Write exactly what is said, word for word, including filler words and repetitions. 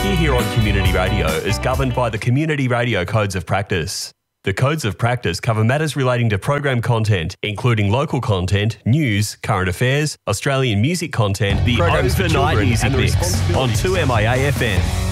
you hear on Community Radio is governed by the Community Radio Codes of Practice. The Codes of Practice cover matters relating to program content, including local content, news, current affairs, Australian music content, the Programs for overnight children music and the mix responsibilities. on two M I A F M.